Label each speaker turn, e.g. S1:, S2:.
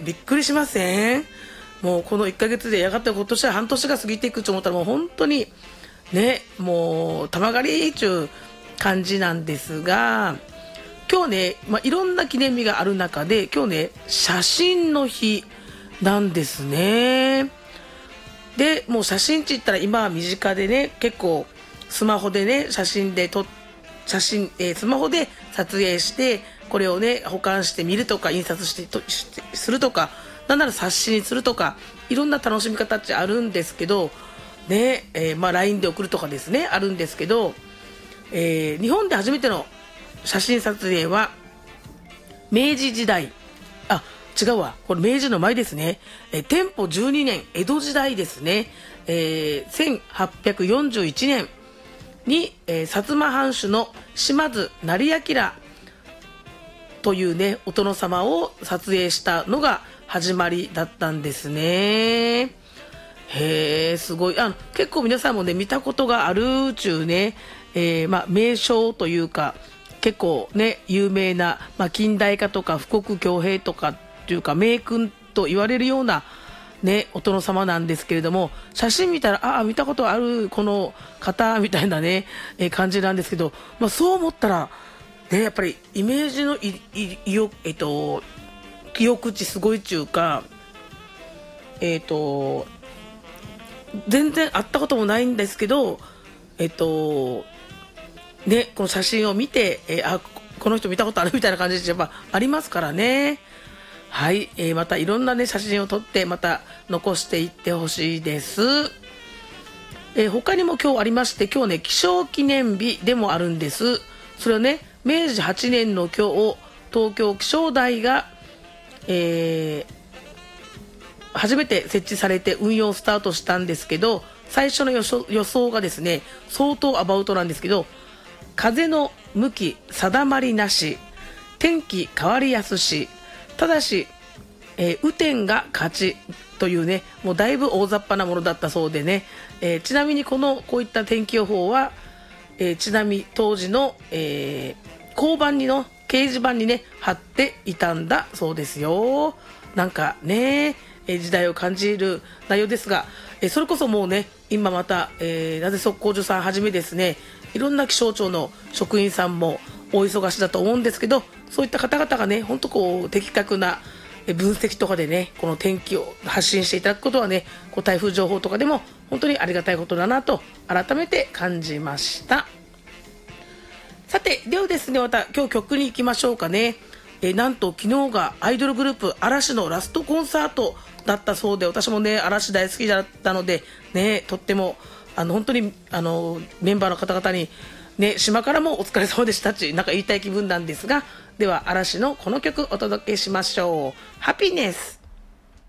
S1: びっくりしません？もうこの1ヶ月でやがて今年は半年が過ぎていくと思ったら、もう本当にね、もう玉狩りっていう感じなんですが、今日ね、いろんな記念日がある中で、今日ね、写真の日なんですね。で、もう写真って言ったら今は身近でね、結構スマホでね、スマホで撮影して、これをね、保管して見るとか、印刷するとか、なんなら冊子にするとか、いろんな楽しみ方ってあるんですけど、ね、LINE で送るとかですね、あるんですけど、日本で初めての写真撮影は、明治時代、違うわ、これ明治の前ですね。天保12年、江戸時代ですね。1841年に、薩摩藩主の島津成明というね、お殿様を撮影したのが始まりだったんですね。へー、すごい。結構皆さんもね、見たことがあるうちゅうね、名称というか、結構ね、有名な、近代化とか富国強兵とかっていうか、名君と言われるようなね、お殿様なんですけれども、写真見たら、見たことあるこの方みたいなね、感じなんですけど、そう思ったら、ね、やっぱりイメージの記憶値すごいっていうか、全然会ったこともないんですけど、ね、この写真を見て、この人見たことあるみたいな感じでやっぱありますからね。はい、またいろんなね、写真を撮ってまた残していってほしいです。他にも今日ありまして、今日ね、気象記念日でもあるんです。それをね、明治8年の今日、東京気象台が、初めて設置されて運用スタートしたんですけど、最初の予想がですね、相当アバウトなんですけど、風の向き定まりなし、天気変わりやすし、ただし、雨天が勝ちというね、もうだいぶ大雑把なものだったそうでね、ちなみにこういった天気予報は、ちなみに当時の、交番の掲示板にね貼っていたんだそうですよ。なんかね、時代を感じる内容ですが、それこそもうね、今また、なぜ測候所さんはじめですね、いろんな気象庁の職員さんもお忙しだと思うんですけど、そういった方々がね、本当こう的確な分析とかでね、この天気を発信していただくことはね、こう台風情報とかでも本当にありがたいことだなと改めて感じました。さて、ではですね、また今日曲に行きましょうかね。なんと昨日がアイドルグループ嵐のラストコンサートだったそうで、私もね、嵐大好きだったのでね、とっても本当にメンバーの方々にね、島からもお疲れ様でしたちなんか言いたい気分なんですが、では嵐のこの曲お届けしましょう。ハピネス。